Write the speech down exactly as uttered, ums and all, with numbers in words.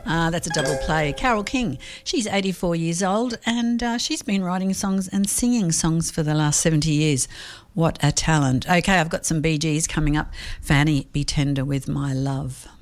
Uh, that's a double play. Carole King, she's eighty-four years old and uh, she's been writing songs and singing songs for the last seventy years. What a talent. Okay, I've got some Bee Gees coming up. Fanny, be tender with my love.